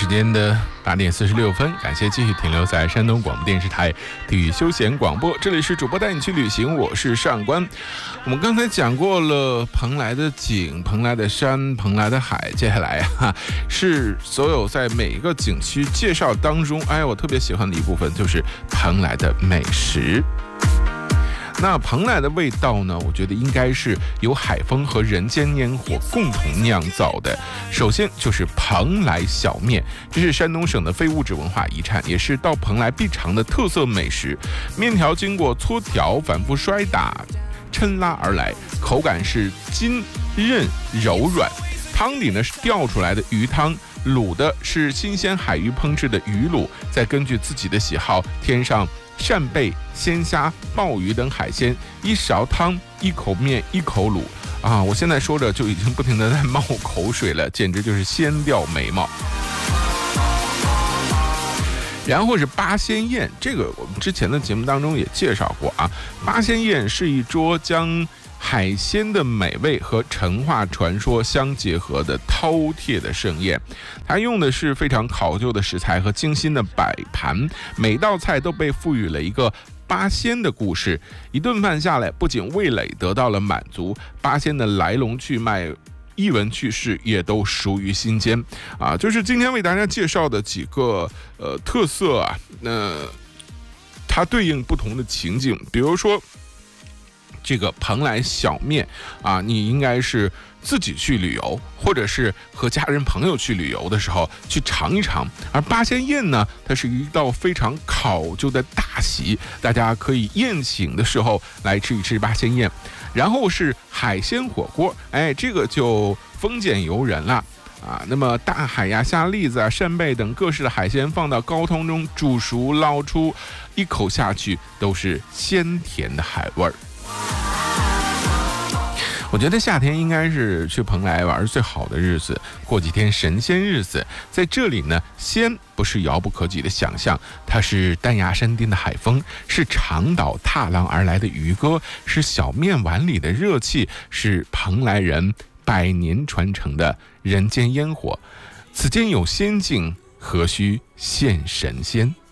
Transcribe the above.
间的8点46分，感谢继续停留在山东广播电视台体育休闲广播，这里是主播带你去旅行，我是上官。我们刚才讲过了蓬莱的景、蓬莱的山、蓬莱的海，接下来是所有在每一个景区介绍当中，我特别喜欢的一部分就是蓬莱的美食。那蓬莱的味道呢，我觉得应该是由海风和人间烟火共同酿造的。首先就是蓬莱小面，这是山东省的非物质文化遗产，也是到蓬莱必尝的特色美食。面条经过搓调、反复摔打、抻拉而来，口感是筋韧柔软。汤底呢是吊出来的鱼汤，卤的是新鲜海鱼烹制的鱼卤，再根据自己的喜好添上扇贝、鲜虾、鲍鱼等海鲜，一勺汤，一口面，一口卤我现在说着就已经不停地在冒口水了，简直就是鲜掉眉毛。然后是八仙宴，这个我们之前的节目当中也介绍过八仙宴是一桌将海鲜的美味和神话传说相结合的饕餮的盛宴，它用的是非常考究的食材和精心的摆盘，每道菜都被赋予了一个八仙的故事。一顿饭下来，不仅味蕾得到了满足，八仙的来龙去脉、译文趣事也都熟于心间就是今天为大家介绍的几个特色它对应不同的情景，比如说这个蓬莱小面你应该是自己去旅游，或者是和家人朋友去旅游的时候去尝一尝。而八仙宴呢，它是一道非常考究的大席，大家可以宴请的时候来吃一吃八仙宴。然后是海鲜火锅，这个就丰俭由人了那么大海呀、虾栗子扇贝等各式的海鲜放到高汤中煮熟捞出，一口下去都是鲜甜的海味儿。我觉得夏天应该是去蓬莱玩最好的日子，过几天神仙日子。在这里呢，仙不是遥不可及的想象，它是丹崖山巅的海风，是长岛踏浪而来的渔歌，是小面碗里的热气，是蓬莱人百年传承的人间烟火。此间有仙境，何须现神仙？